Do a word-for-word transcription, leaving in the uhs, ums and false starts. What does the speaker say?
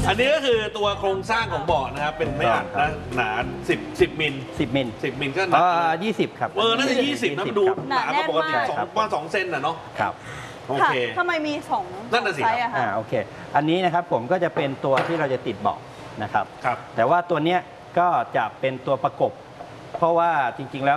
อันนี้ก็คือตัวโครงสร้างของเบาะนะครับเป็นไม่อัดนะหนาสิบ สิบมิลสิบมิลสิบมิลก็หนาอ่ายี่สิบครับเออน่าจะยี่สิบนะมันดูหนากว่าปกติสองประมาณสองเซนน่ะเนาะครับโอเคทำไมมีสองนั่นน่ะสิไซส์อะคะอ่าโอเค อันนี้นะครับผมก็จะเป็นตัวที่เราจะติดเบาะนะครับครับแต่ว่าตัวเนี้ยก็จะเป็นตัวประกบ เพราะว่าจริงๆแล้ว